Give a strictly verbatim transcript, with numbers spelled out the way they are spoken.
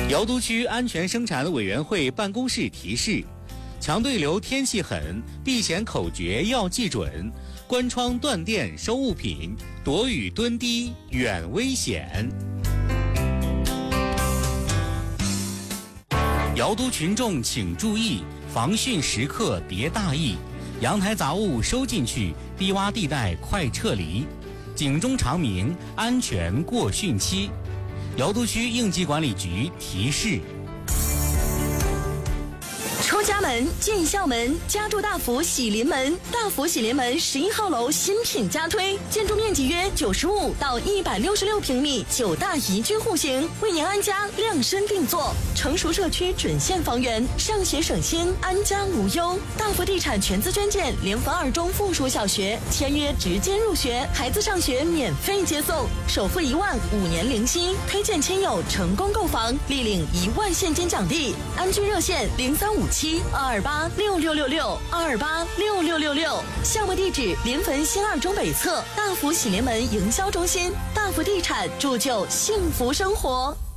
瑶都区安全生产委员会办公室提示：强对流天气狠，避险口诀要记准，关窗断电收物品，躲雨蹲低远危险。瑶都群众请注意，防汛时刻别大意，阳台杂物收进去，低洼地带快撤离，警钟长鸣，安全过汛期。瑶都区应急管理局提示。 出家门进校门，家住大福喜临门。大福喜临门十一号楼新品加推，建筑面积约九十五到一百六十六平米，九大宜居户型，为您安家量身定做。成熟社区准现房源，上学省心，安家无忧。大福地产全资捐建联防二中附属小学，签约直接入学，孩子上学免费接送，首付一万，五年零息。推荐亲友成功购房，立领一万现金奖励。安居热线零三五七二二八六六六六二二八六六六六，项目地址临汾新二中北侧大福喜临门营销中心。大福地产铸就幸福生活。